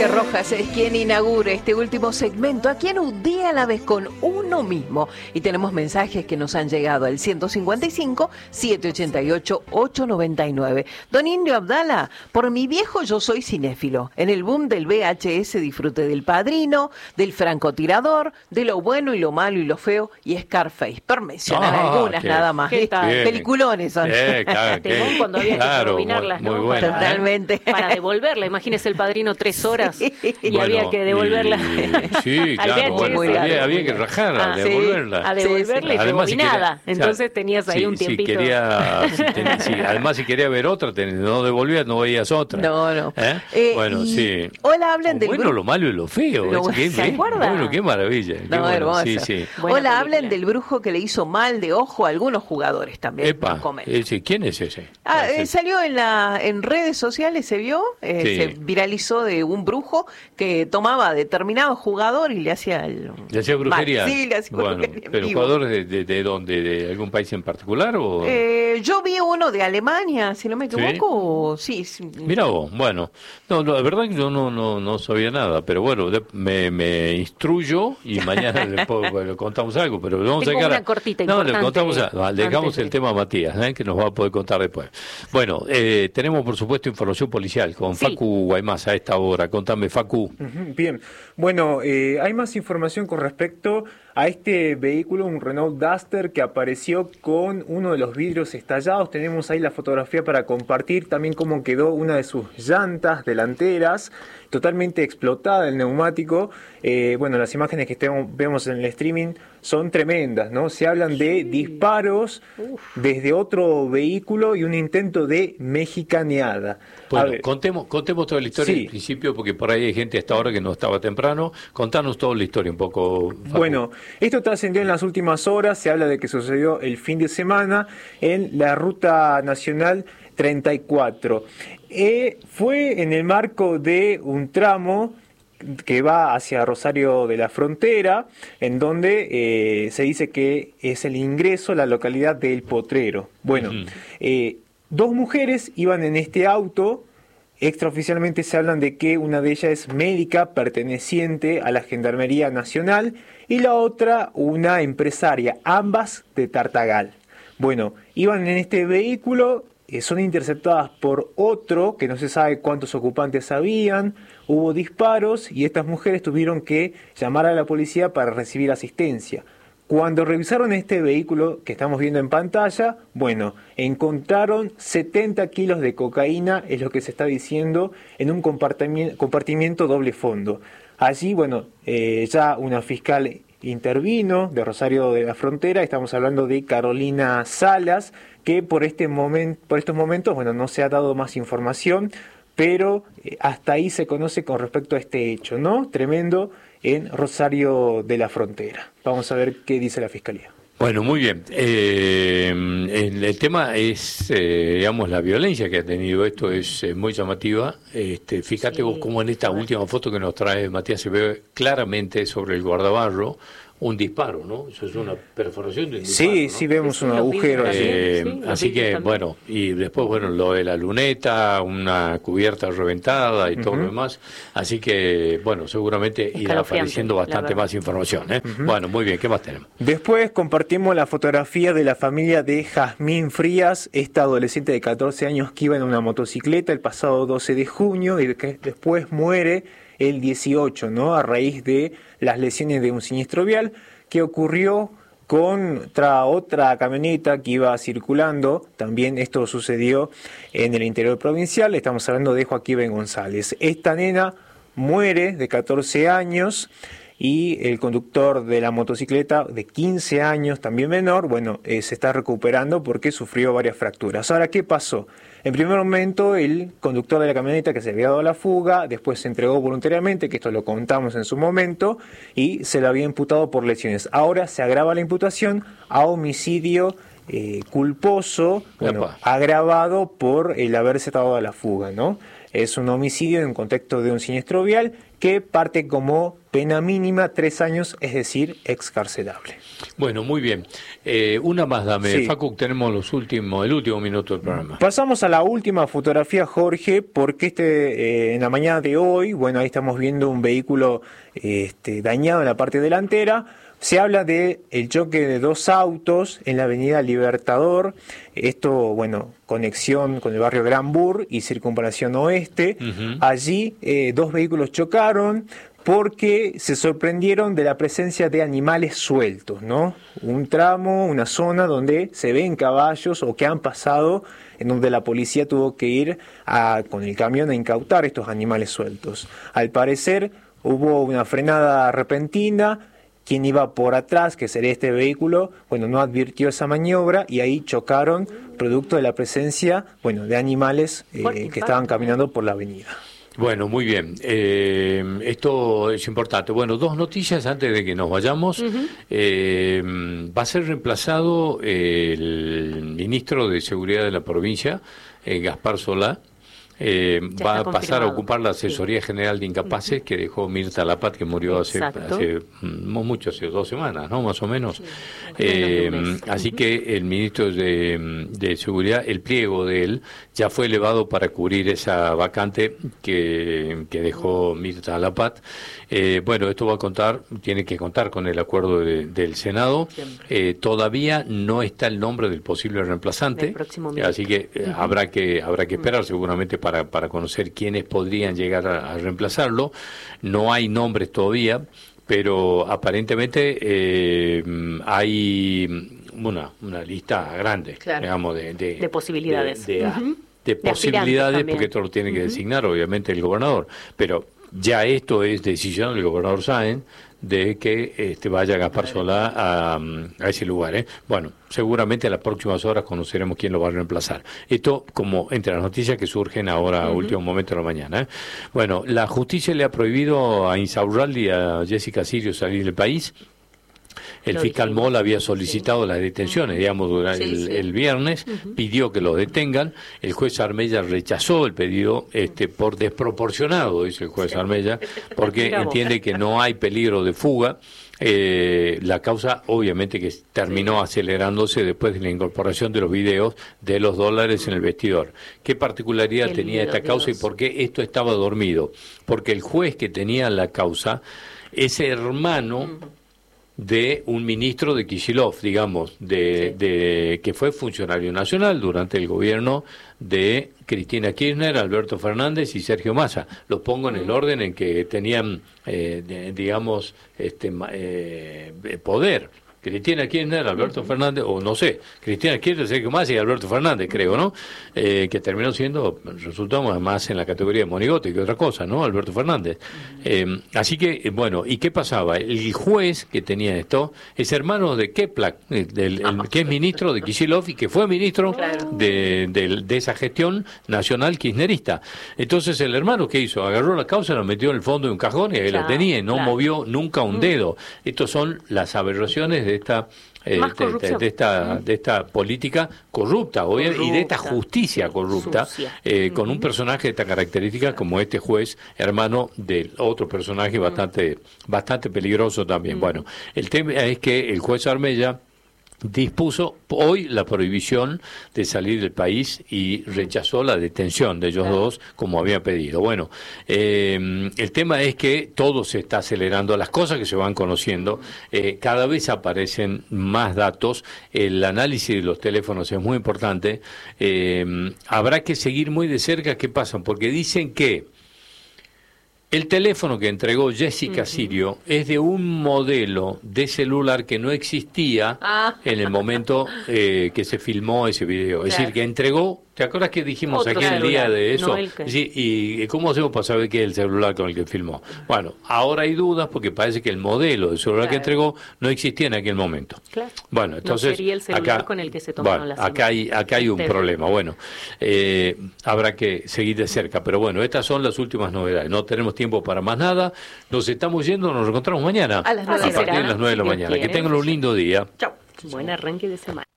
Jorge Rojas es quien inaugura este último segmento aquí en Un Día a la Vez con uno mismo. Y tenemos mensajes que nos han llegado al 155-788-899. Don Indio Abdala, por mi viejo yo soy cinéfilo. En el boom del VHS disfruté del Padrino, del francotirador, de lo bueno y lo malo y lo feo y Scarface. Por mencionar algunas nada más. Peliculones son. Claro, cuando había que combinarlas, ¿no? Bueno, totalmente. Para devolverla, imagínese el Padrino 3 horas y había que devolverla. Sí, claro, había que rajarla, devolverla. A devolverla y rebobinada. Entonces tenías ahí un tiempito. Además, si quería ver otra, no devolvías, no veías otra. No. Bueno, sí. Hola, hablan del bueno, lo malo y lo feo. ¿Se acuerdan? Bueno, qué maravilla. Hermoso. Sí. Hola, hablan del brujo que le hizo mal de ojo a algunos jugadores también. Epa, ¿quién es ese? Salió en redes sociales, se vio, se viralizó de un brujo que tomaba determinado jugador y le hacía brujería. Sí, le hacía brujería. ¿Pero jugadores de dónde? ¿De algún país en particular? O... yo vi uno de Alemania, si no me equivoco. Sí. Mira vos, bueno. No, la verdad que yo no sabía nada, pero bueno, me instruyo y mañana le contamos algo, pero vamos a dejar una cortita importante. Le contamos dejamos el tema a Matías, que nos va a poder contar después. Bueno, tenemos por supuesto información policial con Facu Guaymás a esta hora. Contame, Facu. Bien, bueno, hay más información con respecto a este vehículo, un Renault Duster que apareció con uno de los vidrios estallados. Tenemos ahí la fotografía para compartir también cómo quedó una de sus llantas delanteras, totalmente explotada el neumático. Bueno, las imágenes que vemos en el streaming son tremendas, ¿no? Se hablan de disparos desde otro vehículo y un intento de mexicaneada. Bueno, contemos toda la historia al principio, porque por ahí hay gente hasta ahora que no estaba temprano. Contanos toda la historia un poco, Facu. Bueno, esto trascendió en las últimas horas. Se habla de que sucedió el fin de semana en la Ruta Nacional 34. Fue en el marco de un tramo que va hacia Rosario de la Frontera, en donde se dice que es el ingreso a la localidad de El Potrero. Bueno, dos mujeres iban en este auto. Extraoficialmente se hablan de que una de ellas es médica perteneciente a la Gendarmería Nacional y la otra una empresaria, ambas de Tartagal. Bueno, iban en este vehículo, son interceptadas por otro, que no se sabe cuántos ocupantes habían, hubo disparos y estas mujeres tuvieron que llamar a la policía para recibir asistencia. Cuando revisaron este vehículo que estamos viendo en pantalla, bueno, encontraron 70 kilos de cocaína, es lo que se está diciendo, en un compartimiento doble fondo. Allí, bueno, ya una fiscal intervino de Rosario de la Frontera, estamos hablando de Carolina Salas, que por estos momentos, bueno, no se ha dado más información, pero hasta ahí se conoce con respecto a este hecho, ¿no? Tremendo en Rosario de la Frontera. Vamos a ver qué dice la Fiscalía. Bueno, muy bien. El tema es, digamos, la violencia que ha tenido esto es muy llamativa. Fíjate vos cómo en esta última foto que nos trae Matías se ve claramente sobre el guardabarro un disparo, ¿no? Eso es una perforación de un disparo, ¿no? Sí, vemos un agujero allí. Así que, bueno, y después, bueno, lo de la luneta, una cubierta reventada y todo lo demás. Así que, bueno, seguramente irá apareciendo bastante más información, ¿eh? Bueno, muy bien, ¿qué más tenemos? Después compartimos la fotografía de la familia de Jazmín Frías, esta adolescente de 14 años que iba en una motocicleta el pasado 12 de junio y que después muere el 18, ¿no? A raíz de las lesiones de un siniestro vial que ocurrió contra otra camioneta que iba circulando. También esto sucedió en el interior provincial. Estamos hablando de Joaquín Ben González. Esta nena muere de 14 años y el conductor de la motocicleta de 15 años, también menor, bueno, se está recuperando porque sufrió varias fracturas. Ahora, ¿qué pasó? En primer momento, el conductor de la camioneta que se había dado a la fuga, después se entregó voluntariamente, que esto lo contamos en su momento, y se le había imputado por lesiones. Ahora se agrava la imputación a homicidio culposo, bueno, agravado por el haberse dado a la fuga, ¿no? Es un homicidio en contexto de un siniestro vial que parte como pena mínima 3 años, es decir, excarcelable. Bueno, muy bien. Una más, dame, Sí. Facu, tenemos el último minuto del programa. Pasamos a la última fotografía, Jorge, porque en la mañana de hoy, bueno, ahí estamos viendo un vehículo dañado en la parte delantera. Se habla de el choque de 2 autos en la avenida Libertador. Esto, bueno, conexión con el barrio Granbur y Circunvalación Oeste. Ujú. Allí 2 vehículos chocaron porque se sorprendieron de la presencia de animales sueltos, ¿no? Un tramo, una zona donde se ven caballos o que han pasado, en donde la policía tuvo que ir con el camión a incautar estos animales sueltos. Al parecer hubo una frenada repentina. Quien iba por atrás, que sería este vehículo, bueno, no advirtió esa maniobra y ahí chocaron, producto de la presencia, bueno, de animales que estaban caminando por la avenida. Bueno, muy bien. Esto es importante. Bueno, 2 noticias antes de que nos vayamos. Va a ser reemplazado el ministro de Seguridad de la provincia, Gaspar Solá. Va a pasar a ocupar la Asesoría General de Incapaces que dejó Mirta Lapat, que murió hace no mucho, hace 2 semanas, ¿no? Más o menos. Así que el ministro de Seguridad, el pliego de él, ya fue elevado para cubrir esa vacante que dejó Mirta Lapat. Bueno, esto tiene que contar con el acuerdo del Senado. Todavía no está el nombre del posible reemplazante, así que habrá que esperar seguramente para conocer quiénes podrían llegar a reemplazarlo. No hay nombres todavía, pero aparentemente hay una lista grande, digamos, de posibilidades. De posibilidades, también. porque esto lo tiene que designar obviamente el gobernador, pero ya esto es decisión del gobernador Sáenz de que vaya Gaspar Solá a ese lugar. Bueno, seguramente en las próximas horas conoceremos quién lo va a reemplazar. Esto como entre las noticias que surgen ahora a último momento de la mañana. Bueno, la justicia le ha prohibido a Insaurralde y a Jessica Sirio salir del país. El fiscal Moll había solicitado las detenciones, digamos, durante el viernes, pidió que los detengan. El juez Armella rechazó el pedido por desproporcionado, dice el juez Armella, porque entiende que no hay peligro de fuga. La causa obviamente que terminó acelerándose después de la incorporación de los videos de los dólares en el vestidor. ¿Qué particularidad tenía esta causa y por qué esto estaba dormido? Porque el juez que tenía la causa es hermano de un ministro de Kicillof, digamos, que fue funcionario nacional durante el gobierno de Cristina Kirchner, Alberto Fernández y Sergio Massa. Los pongo en el orden en que tenían, digamos, poder. Cristina Kirchner, Alberto Fernández, o no sé, Cristina Kirchner, Sergio Massa y Alberto Fernández, creo, ¿no? Que terminó siendo, resultamos más en la categoría de monigote que otra cosa, ¿no? Alberto Fernández. Así que, bueno, ¿y qué pasaba? El juez que tenía esto es hermano de Keplak, que es ministro de Kicillof y que fue ministro de esa gestión nacional kirchnerista. Entonces el hermano, ¿qué hizo? Agarró la causa, la metió en el fondo de un cajón y ahí la tenía y no movió nunca un dedo. Estos son las aberraciones de esta política corrupta, y de esta justicia corrupta, con un personaje de esta característica como este juez, hermano del otro personaje bastante peligroso también. Bueno, el tema es que el juez Armella dispuso hoy la prohibición de salir del país y rechazó la detención de ellos dos como había pedido. Bueno, el tema es que todo se está acelerando, las cosas que se van conociendo, cada vez aparecen más datos, el análisis de los teléfonos es muy importante, habrá que seguir muy de cerca qué pasa, porque dicen que el teléfono que entregó Jessica Sirio es de un modelo de celular que no existía en el momento que se filmó ese video. Es decir, que entregó... ¿Te acuerdas que dijimos aquí el día de eso? Sí, ¿y cómo hacemos para saber qué es el celular con el que filmó? Bueno, ahora hay dudas porque parece que el modelo del celular que entregó no existía en aquel momento. Bueno, entonces... No sería el celular con el que se tomaron las imágenes. Acá hay un problema. Bueno, habrá que seguir de cerca. Pero bueno, estas son las últimas novedades. No tenemos tiempo para más nada. Nos estamos yendo, nos reencontramos mañana. A las 9 a partir de las 9 de la mañana. Que tengan un lindo día. Chao. Buen arranque de semana.